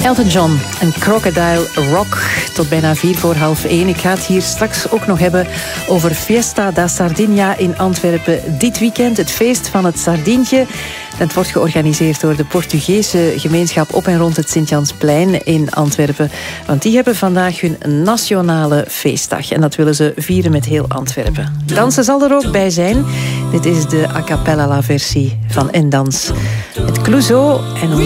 Elton John en Crocodile Rock tot bijna 1:45. Ik ga het hier straks ook nog hebben over Fiesta da Sardinia in Antwerpen dit weekend. Het feest van het sardientje. Het wordt georganiseerd door de Portugese gemeenschap op en rond het Sint-Jansplein in Antwerpen. Want die hebben vandaag hun nationale feestdag. En dat willen ze vieren met heel Antwerpen. Dansen zal er ook bij zijn. Dit is de a cappella versie van En Dans. Met Clouseau en